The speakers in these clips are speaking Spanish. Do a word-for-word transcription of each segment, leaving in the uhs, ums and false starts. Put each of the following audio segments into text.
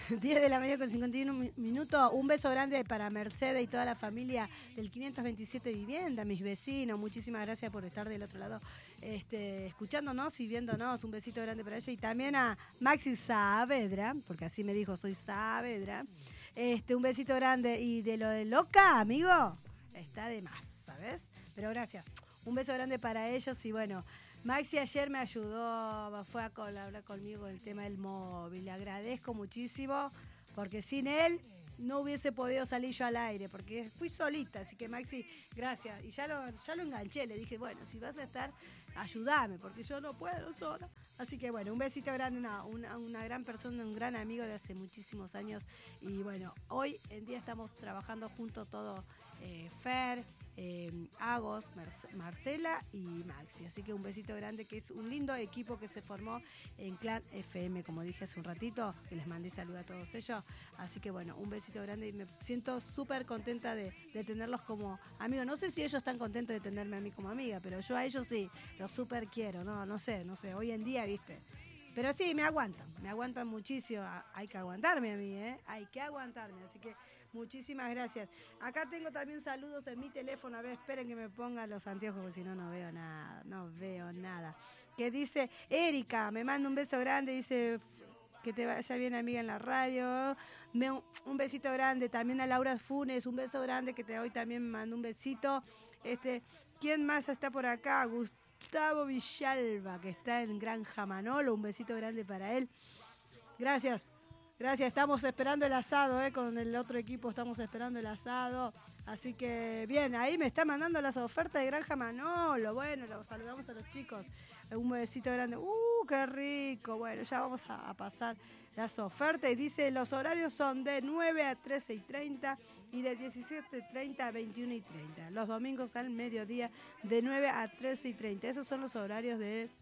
diez de la mañana con cincuenta y uno minutos. Un beso grande para Mercedes y toda la familia del quinientos veintisiete Vivienda, mis vecinos. Muchísimas gracias por estar del otro lado, este, escuchándonos y viéndonos. Un besito grande para ella. Y también a Maxi Saavedra, porque así me dijo, soy Saavedra. Este, un besito grande. Y de lo de loca, amigo, está de más, ¿sabes? Pero gracias. Un beso grande para ellos y bueno, Maxi ayer me ayudó, fue a colaborar conmigo en el tema del móvil. Le agradezco muchísimo porque sin él no hubiese podido salir yo al aire porque fui solita. Así que Maxi, gracias. Y ya lo, ya lo enganché, le dije, bueno, si vas a estar, ayúdame porque yo no puedo sola. Así que bueno, un besito grande, una, una, una gran persona, un gran amigo de hace muchísimos años. Y bueno, hoy en día estamos trabajando juntos todo, eh, Fer, eh, Agos, Mar- Marcela y Maxi. Así que un besito grande, que es un lindo equipo que se formó en Clan F M, como dije hace un ratito, que les mandé salud a todos ellos. Así que bueno, un besito grande y me siento súper contenta de, de tenerlos como amigos. No sé si ellos están contentos de tenerme a mí como amiga, pero yo a ellos sí, los súper quiero, no, no sé, no sé, hoy en día, viste. Pero sí, me aguantan, me aguantan muchísimo. Hay que aguantarme a mí, ¿eh? Hay que aguantarme, así que muchísimas gracias. Acá tengo también saludos en mi teléfono. A ver, esperen que me pongan los anteojos, porque si no, no veo nada. No veo nada. Que dice, Erika, me manda un beso grande. Dice, que te vaya bien, amiga, en la radio. Me, un besito grande. También a Laura Funes, un beso grande, que te hoy también me manda un besito. Este, ¿quién más está por acá? Gustavo Villalba, que está en Granja Manolo. Un besito grande para él. Gracias. Gracias, estamos esperando el asado, ¿eh? Con el otro equipo estamos esperando el asado. Así que, bien, ahí me está mandando las ofertas de Granja Manolo. Bueno, los saludamos a los chicos. Un besito grande. ¡Uh, qué rico! Bueno, ya vamos a, a pasar las ofertas. Y dice, los horarios son de nueve a trece y treinta y de diecisiete y treinta a veintiuno y treinta. Los domingos al mediodía de nueve a trece y treinta. Esos son los horarios de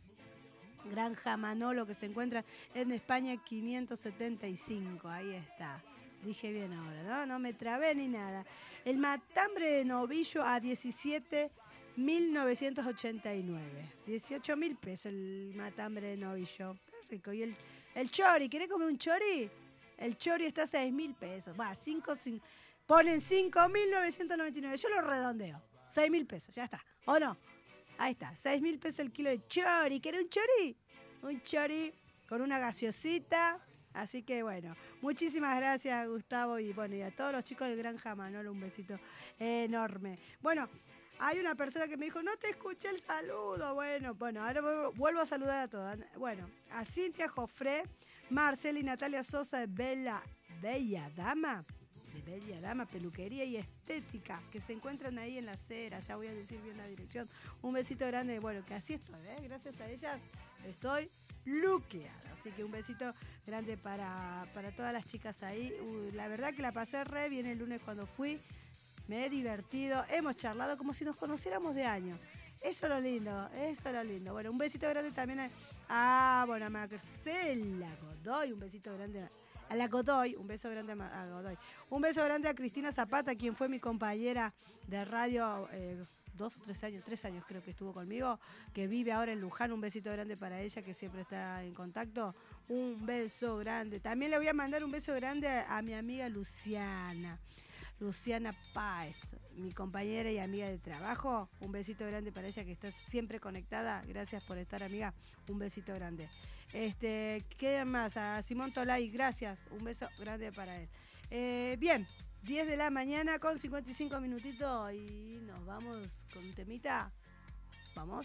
Granja Manolo, que se encuentra en España quinientos setenta y cinco. Ahí está. Dije bien ahora, ¿no? No me trabé ni nada. El matambre de novillo a diecisiete mil novecientos ochenta y nueve. dieciocho mil pesos el matambre de novillo. Qué rico. Y el, el chori, ¿querés comer un chori? El chori está a seis mil pesos. Va, cinco, cinco, ponen cinco mil novecientos noventa y nueve. Yo lo redondeo. seis mil pesos, ya está. ¿O no? Ahí está, seis mil pesos el kilo de chori. ¿Querés un chori? Un chori con una gaseosita. Así que bueno, muchísimas gracias, Gustavo. Y bueno, y a todos los chicos del Granja Manolo, un besito enorme. Bueno, hay una persona que me dijo, no te escuché el saludo. Bueno, bueno, ahora vuelvo a saludar a todas. Bueno, a Cintia Jofré, Marcela y Natalia Sosa de Bella, Bella Dama. De Bella Dama, peluquería y estética, que se encuentran ahí en la acera, ya voy a decir bien la dirección. Un besito grande, bueno, que así estoy, ¿eh? Gracias a ellas estoy luqueada, así que un besito grande para, para todas las chicas ahí. Uh, la verdad que la pasé re bien el lunes cuando fui, me he divertido, hemos charlado como si nos conociéramos de años. Eso es lo lindo, eso es lo lindo. Bueno, un besito grande también a, a bueno, a Marcela Godoy, un besito grande a, a la Godoy, un beso grande a Godoy. Un beso grande a Cristina Zapata, quien fue mi compañera de radio eh, dos o tres años, tres años creo que estuvo conmigo, que vive ahora en Luján. Un besito grande para ella, que siempre está en contacto. Un beso grande. También le voy a mandar un beso grande a, a mi amiga Luciana. Luciana Páez, mi compañera y amiga de trabajo. Un besito grande para ella, que está siempre conectada. Gracias por estar, amiga. Un besito grande. Este, ¿qué más? A Simón Tolay, gracias. Un beso grande para él. Eh, bien, diez de la mañana con cincuenta y cinco minutitos y nos vamos con un temita. Vamos.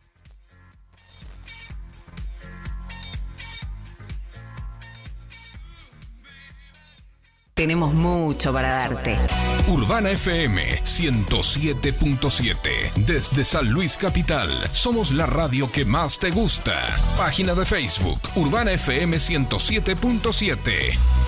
Tenemos mucho para darte. Urbana F M ciento siete punto siete. Desde San Luis Capital. Somos la radio que más te gusta. Página de Facebook Urbana F M ciento siete punto siete.